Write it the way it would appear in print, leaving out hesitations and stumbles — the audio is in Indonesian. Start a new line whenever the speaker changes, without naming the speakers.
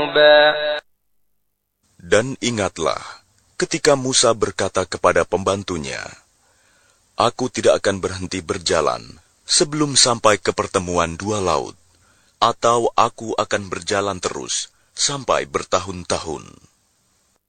Dan ingatlah, ketika Musa berkata kepada pembantunya, "Aku tidak akan berhenti berjalan sebelum sampai ke pertemuan dua laut, atau aku akan berjalan terus sampai bertahun-tahun."